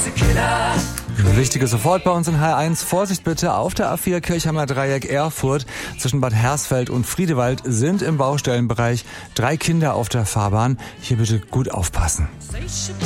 Wichtige sofort bei uns in H1. Vorsicht bitte auf der A4 Kirchheimer Dreieck Erfurt. Zwischen Bad Hersfeld und Friedewald sind im Baustellenbereich 3 Kinder auf der Fahrbahn. Hier bitte gut aufpassen.